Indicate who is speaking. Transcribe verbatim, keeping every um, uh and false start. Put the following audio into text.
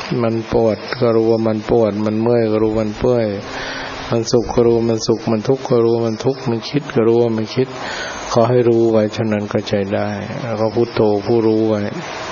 Speaker 1: มันปวดก็รู้ว่ามันปวดมันเมื่อยก็รู้มันเมื่อยมันสุขก็รู้มันสุขมันทุกข์ก็รู้มันทุกข์มันคิดก็รู้ว่ามันคิดขอให้รู้ไว้เท่านั้นก็ใจได้แล้วก็พุทโธผู้รู้ไว้